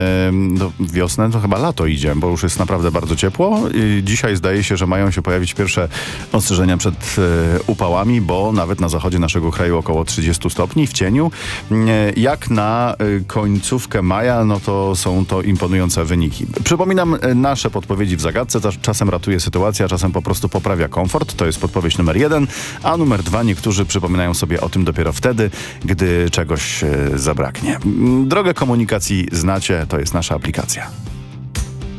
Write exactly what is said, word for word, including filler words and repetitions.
No, wiosnę to chyba lato idzie, bo już jest naprawdę bardzo ciepło. I dzisiaj zdaje się, że mają się pojawić pierwsze ostrzeżenia przed e, upałami, bo nawet na zachodzie naszego kraju około trzydzieści stopni w cieniu. E, jak na e, końcówkę maja, no to są to imponujące wyniki. Przypominam, e, nasze podpowiedzi w zagadce. Czasem ratuje sytuację, a czasem po prostu poprawia komfort. To jest podpowiedź numer jeden, a numer dwa niektórzy przypominają sobie o tym dopiero wtedy, gdy czegoś e, zabraknie. Drogę komunikacji znacie, to jest nasza aplikacja.